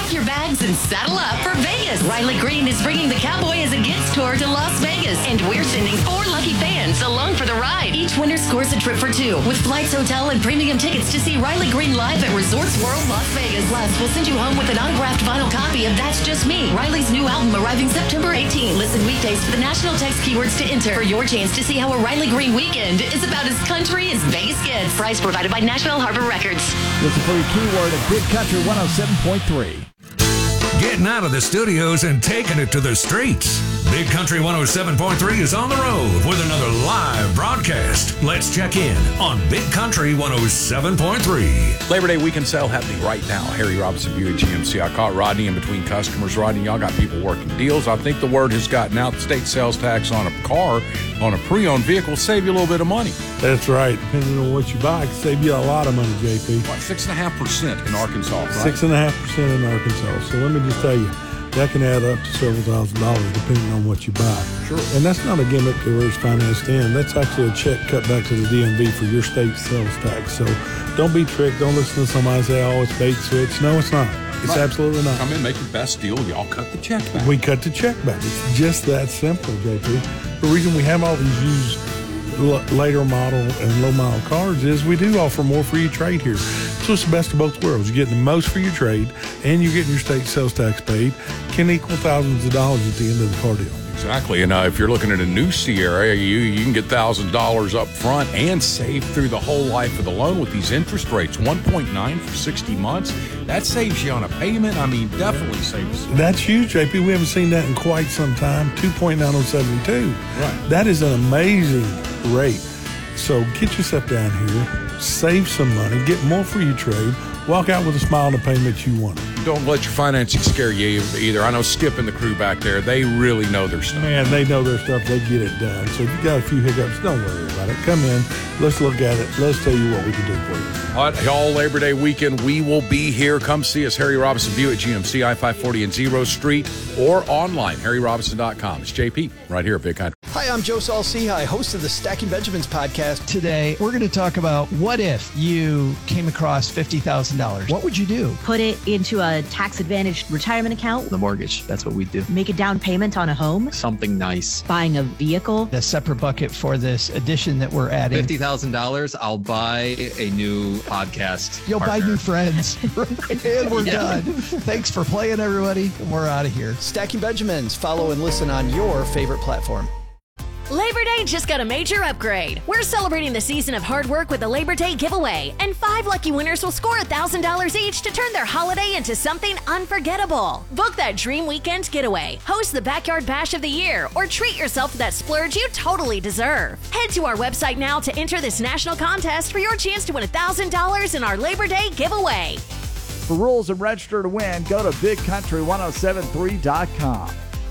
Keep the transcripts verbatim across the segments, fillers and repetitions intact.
Pack your bags and saddle up for Vegas. Riley Green is bringing the Cowboy as a Gets tour to Las Vegas, and we're sending four lucky fans along for the ride. Each winner scores a trip for two, with flights, hotel, and premium tickets to see Riley Green live at Resorts World Las Vegas. Plus, we'll send you home with an autographed vinyl copy of That's Just Me, Riley's new album arriving September eighteenth. Listen weekdays for the national text keywords to enter for your chance to see how a Riley Green weekend is about as country as Vegas gets. Prize provided by National Harbor Records. Listen for your keyword at Big Country one oh seven point three. Getting out of the studios and taking it to the streets. Big Country one oh seven point three is on the road with another live broadcast. Let's check in on Big Country one oh seven point three. Labor Day weekend sale happening right now. Harry Robinson Buick G M C. I caught Rodney in between customers. Rodney, y'all got people working deals. I think the word has gotten out. The state sales tax on a car, on a pre-owned vehicle, save you a little bit of money. That's right. Depending on what you buy, it can save you a lot of money, J P. What, six point five percent in Arkansas, right? Six point five percent in Arkansas. So let me just tell you, that can add up to several thousand dollars depending on what you buy. Sure. And that's not a gimmick where it's financed in. That's actually a check cut back to the D M V for your state sales tax. So don't be tricked. Don't listen to somebody say, oh, it's bait switch. No, it's not. It's right. Absolutely not. Come in, make your best deal. Y'all cut the check back. We cut the check back. It's just that simple, J P. The reason we have all these used l- later model and low model cars is we do offer more for your trade here. So it's the best of both worlds. You're getting the most for your trade, and you're getting your state sales tax paid. Can equal thousands of dollars at the end of the car deal. Exactly. And uh, if you're looking at a new Sierra, you, you can get one thousand dollars up front and save through the whole life of the loan with these interest rates. one point nine for sixty months. That saves you on a payment. I mean, definitely saves. That's huge, J P. We haven't seen that in quite some time. two point nine oh seven two. Right. That is an amazing rate. So get yourself down here, save some money, get more for your trade, walk out with a smile and a payment you want. Don't let your financing scare you either. I know Skip and the crew back there, they really know their stuff. Man, they know their stuff. They get it done. So if you got a few hiccups, don't worry about it. Come in. Let's look at it. Let's tell you what we can do for you. All right, all Labor Day weekend, we will be here. Come see us, Harry Robinson Buick G M C, I five forty and Zero Street, or online, harry robinson dot com. It's J P right here at Big Country. Hi, I'm Joe Saul-Sehy, host of the Stacking Benjamins podcast. Today, we're going to talk about what if you came across fifty thousand dollars. What would you do? Put it into a tax-advantaged retirement account. The mortgage, that's what we do. Make a down payment on a home. Something nice. Buying a vehicle. A separate bucket for this addition that we're adding. fifty thousand dollars, I'll buy a new podcast. You'll partner. buy new friends. And we're yeah. done. Thanks for playing, everybody. And we're out of here. Stacking Benjamins. Follow and listen on your favorite platform. Labor Day just got a major upgrade. We're celebrating the season of hard work with a Labor Day giveaway, and five lucky winners will score one thousand dollars each to turn their holiday into something unforgettable. Book that dream weekend getaway, host the Backyard Bash of the Year, or treat yourself to that splurge you totally deserve. Head to our website now to enter this national contest for your chance to win one thousand dollars in our Labor Day giveaway. For rules and register to win, go to big country ten seventy-three dot com.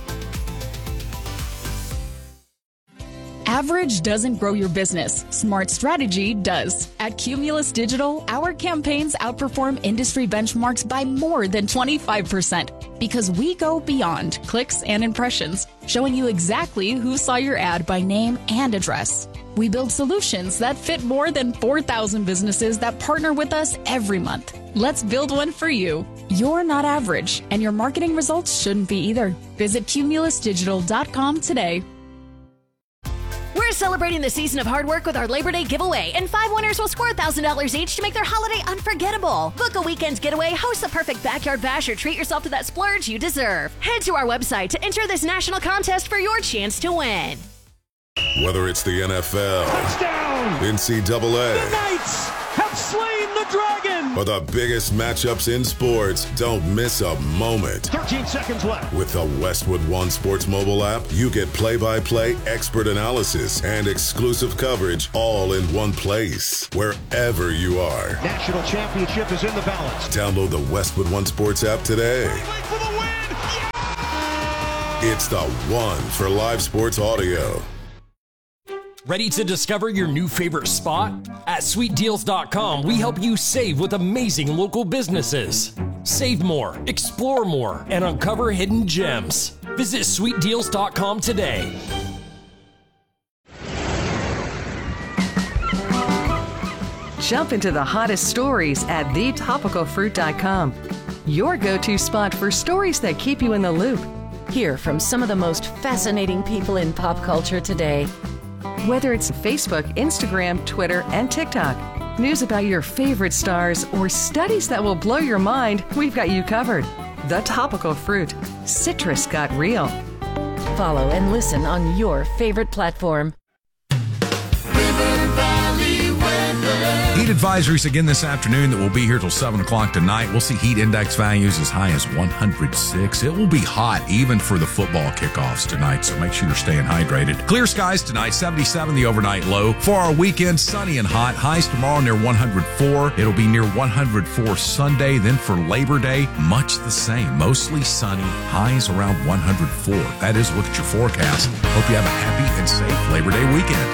Average doesn't grow your business. Smart strategy does. At Cumulus Digital, our campaigns outperform industry benchmarks by more than twenty-five percent because we go beyond clicks and impressions, showing you exactly who saw your ad by name and address. We build solutions that fit more than four thousand businesses that partner with us every month. Let's build one for you. You're not average, and your marketing results shouldn't be either. Visit cumulus digital dot com today. We're celebrating the season of hard work with our Labor Day giveaway, and five winners will score one thousand dollars each to make their holiday unforgettable. Book a weekend getaway, host the perfect backyard bash, or treat yourself to that splurge you deserve. Head to our website to enter this national contest for your chance to win. Whether it's the N F L, touchdown, N C double A, the Knights have slain the dragon, or the biggest matchups in sports, don't miss a moment. thirteen seconds left. With the Westwood One Sports mobile app, you get play-by-play expert analysis and exclusive coverage all in one place, wherever you are. National championship is in the balance. Download the Westwood One Sports app today. For the win. Yeah! It's the one for live sports audio. Ready to discover your new favorite spot? At sweet deals dot com, we help you save with amazing local businesses. Save more, explore more, and uncover hidden gems. Visit sweet deals dot com today. Jump into the hottest stories at the topical fruit dot com. your go-to spot for stories that keep you in the loop. Hear from some of the most fascinating people in pop culture today. Whether it's Facebook, Instagram, Twitter, and TikTok, news about your favorite stars, or studies that will blow your mind, we've got you covered. The Topical Fruit. Citrus got real. Follow and listen on your favorite platform. Heat advisories again this afternoon that will be here till seven o'clock tonight. We'll see heat index values as high as one hundred six. It will be hot even for the football kickoffs tonight, so make sure you're staying hydrated. Clear skies tonight, seventy-seven the overnight low. For our weekend, sunny and hot. Highs tomorrow near one hundred four. It'll be near one hundred four Sunday. Then for Labor Day, much the same. Mostly sunny. Highs around one hundred four. That is a look at your forecast. Hope you have a happy and safe Labor Day weekend.